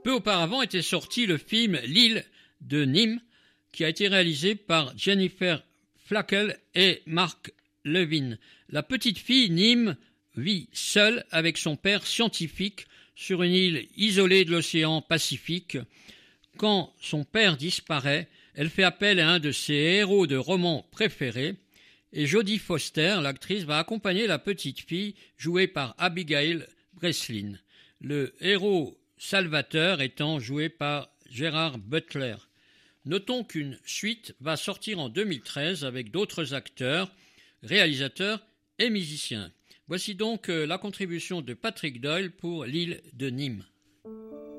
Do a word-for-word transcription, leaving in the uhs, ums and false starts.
Peu auparavant était sorti le film L'île de Nîmes, qui a été réalisé par Jennifer Flackel et Mark Levin. La petite fille Nîmes vit seule avec son père scientifique sur une île isolée de l'océan Pacifique. Quand son père disparaît, elle fait appel à un de ses héros de roman préférés, et Jodie Foster, l'actrice, va accompagner la petite fille jouée par Abigail Breslin. Le héros Salvatore étant joué par Gerard Butler. Notons qu'une suite va sortir en deux mille treize avec d'autres acteurs, réalisateurs et musiciens. Voici donc la contribution de Patrick Doyle pour l'île de Nîmes.